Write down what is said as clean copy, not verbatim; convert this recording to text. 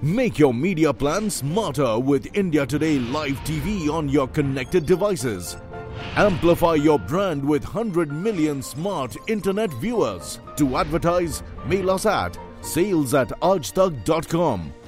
Make your media plan smarter with India Today Live TV on your connected devices. Amplify your brand with 100 million smart internet viewers. To advertise, mail us at sales@aajtak.com.